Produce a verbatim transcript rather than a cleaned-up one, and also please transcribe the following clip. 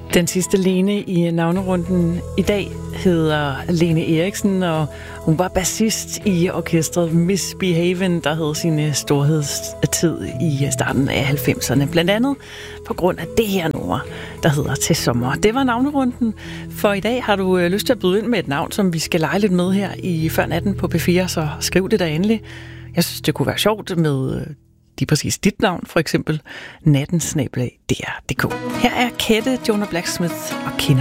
Den sidste Lene i navnerunden i dag hedder Lene Eriksen, og hun var bassist i orkestret Misbehavin', der havde sin storhedstid i starten af halvfemserne. Blandt andet på grund af det her nummer, der hedder Til sommer. Det var navnerunden. For i dag har du lyst til at byde ind med et navn, som vi skal lege lidt med her i Før Natten på P fire, så skriv det da endelig. Jeg synes, det kunne være sjovt med de præcis dit navn, for eksempel natten snabel-a d r punktum d k. Her er Kette, Jonah Blacksmith og Kender.